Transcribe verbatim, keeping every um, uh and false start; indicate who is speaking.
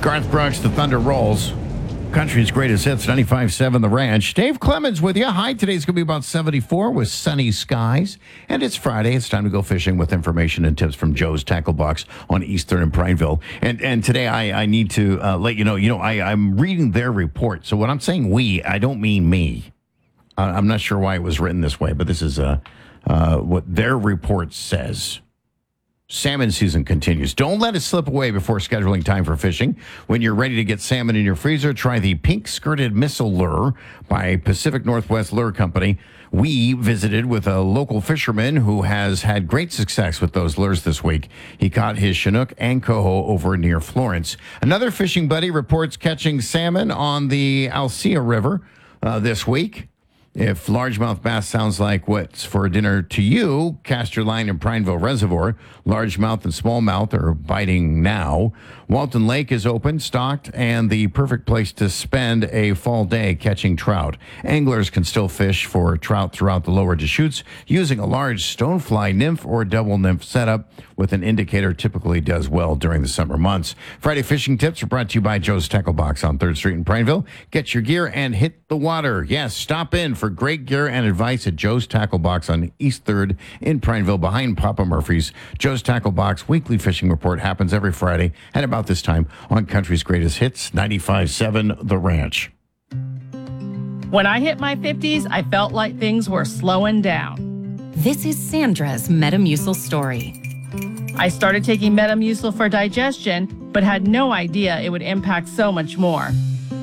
Speaker 1: Garth Brooks, The Thunder Rolls. Country's greatest hits, ninety-five point seven The Ranch. Dave Clemens with you. Hi, today's going to be about seventy-four with sunny skies. And it's Friday. It's time to go fishing with information and tips from Joe's Tackle Box on East third and Prineville. And and today I, I need to uh, let you know, you know, I, I'm reading their report. So when I'm saying we, I don't mean me. Uh, I'm not sure why it was written this way, but this is uh, uh, what their report says. Salmon season continues. Don't let it slip away before scheduling time for fishing. When you're ready to get salmon in your freezer, try the Pink Skirted Missile Lure by Pacific Northwest Lure Company. We visited with a local fisherman who has had great success with those lures this week. He caught his Chinook and coho over near Florence. Another fishing buddy reports catching salmon on the Alsea River uh, this week. If largemouth bass sounds like what's for dinner to you, cast your line in Prineville Reservoir. Largemouth and smallmouth are biting now. Walton Lake is open, stocked, and the perfect place to spend a fall day catching trout. Anglers can still fish for trout throughout the lower Deschutes using a large stonefly nymph or double nymph setup with an indicator typically does well during the summer months. Friday fishing tips are brought to you by Joe's Tackle Box on third Street in Prineville. Get your gear and hit the water. Yes, stop in for great gear and advice at Joe's Tackle Box on East third in Prineville behind Papa Murphy's. Joe's Tackle Box weekly fishing report happens every Friday at about this time on Country's Greatest Hits, ninety-five point seven The Ranch.
Speaker 2: When I hit my fifties, I felt like things were slowing down.
Speaker 3: This is Sandra's Metamucil story.
Speaker 2: I started taking Metamucil for digestion, but had no idea it would impact so much more.